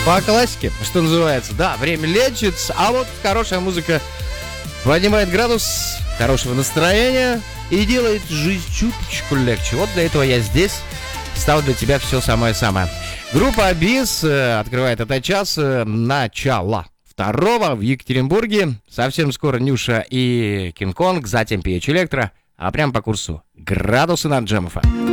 По классике, что называется. Да, время лечит, а вот хорошая музыка поднимает градус хорошего настроения и делает жизнь чуточку легче. Вот для этого я здесь ставлю для тебя все самое-самое. Группа Абис открывает этот час, начало второго в Екатеринбурге. Совсем скоро Нюша и Кинг-Конг, затем PH Электро, а прям по курсу градусы на Джем FM.